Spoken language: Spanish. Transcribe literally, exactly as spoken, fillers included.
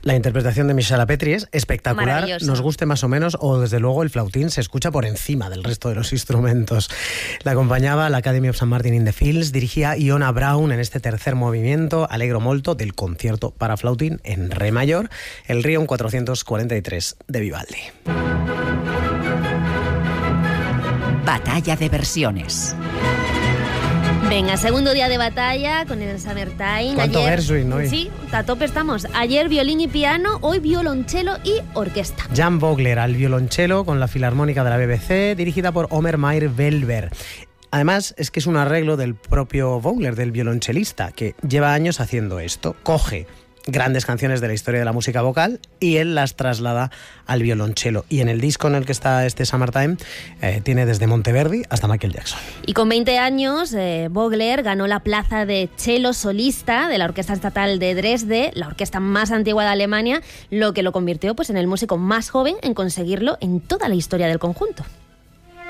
La interpretación de Michela Petri es espectacular, nos guste más o menos, o desde luego el flautín se escucha por encima del resto de los instrumentos. La acompañaba la Academy of Saint Martin in the Fields, dirigía Iona Brown en este tercer movimiento, Allegro molto, del concierto para flautín en re mayor, el Rion cuatrocientos cuarenta y tres de Vivaldi. Batalla de versiones. Venga, segundo día de batalla con el Summertime. ¿Cuánto Gershwin hoy? Sí, a tope estamos. Ayer violín y piano, hoy violonchelo y orquesta. Jan Vogler al violonchelo con la Filarmónica de la B B C, dirigida por Omer Mayer-Welber. Además, es que es un arreglo del propio Vogler, del violonchelista, que lleva años haciendo esto. Coge grandes canciones de la historia de la música vocal y él las traslada al violonchelo. Y en el disco en el que está este Summertime eh, tiene desde Monteverdi hasta Michael Jackson. Y con veinte años, eh, Vogler ganó la plaza de cello solista de la Orquesta Estatal de Dresde, la orquesta más antigua de Alemania, lo que lo convirtió pues, en el músico más joven en conseguirlo en toda la historia del conjunto.